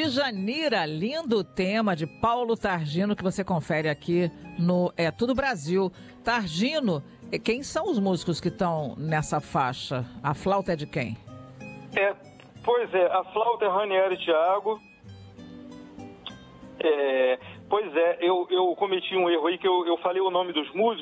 Djanira, lindo tema de Paulo Targino que você confere aqui no É Tudo Brasil. Targino, quem são os músicos que estão nessa faixa? A flauta é de quem? Pois é, a flauta é Ranieri Thiago. Pois é, eu cometi um erro aí que eu falei o nome dos músicos.